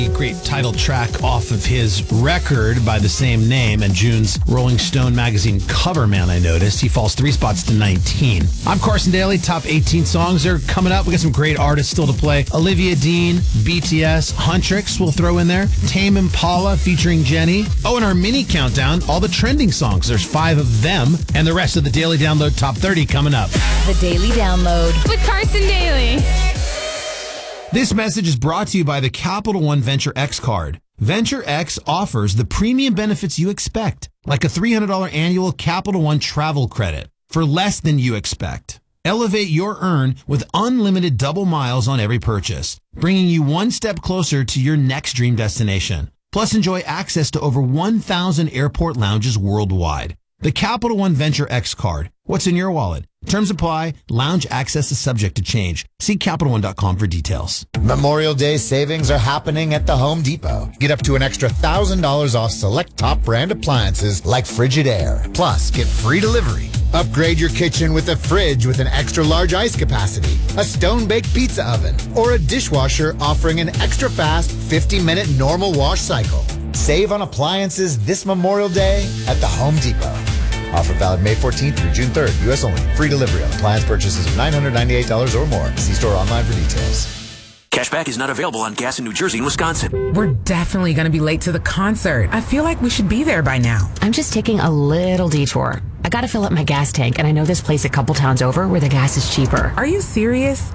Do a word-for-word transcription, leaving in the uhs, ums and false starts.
Great title track off of his record by the same name and June's Rolling Stone magazine cover, man, I noticed. He falls three spots to nineteen. I'm Carson Daly. Top eighteen songs are coming up. We got some great artists still to play. Olivia Dean, B T S, Huntrix we'll throw in there. Tame Impala featuring Jenny. Oh, and our mini countdown, all the trending songs. There's five of them, and the rest of the Daily Download Top thirty coming up. The Daily Download with Carson Daly. This message is brought to you by the Capital One Venture X card. Venture X offers the premium benefits you expect, like a three hundred dollars annual Capital One travel credit for less than you expect. Elevate your earn with unlimited double miles on every purchase, bringing you one step closer to your next dream destination. Plus, enjoy access to over one thousand airport lounges worldwide. The Capital One Venture X card. What's in your wallet? Terms apply. Lounge access is subject to change. See Capital One dot com for details. Memorial Day savings are happening at the Home Depot. Get up to an extra one thousand dollars off select top brand appliances like Frigidaire. Plus, get free delivery. Upgrade your kitchen with a fridge with an extra large ice capacity, a stone-baked pizza oven, or a dishwasher offering an extra fast fifty minute normal wash cycle. Save on appliances this Memorial Day at the Home Depot. Offer valid May fourteenth through June third. U S only. Free delivery on appliance purchases of nine hundred ninety-eight dollars or more. See store online for details. Cashback is not available on gas in New Jersey and Wisconsin. We're definitely going to be late to the concert. I feel like we should be there by now. I'm just taking a little detour. I got to fill up my gas tank, and I know this place a couple towns over where the gas is cheaper. Are you serious?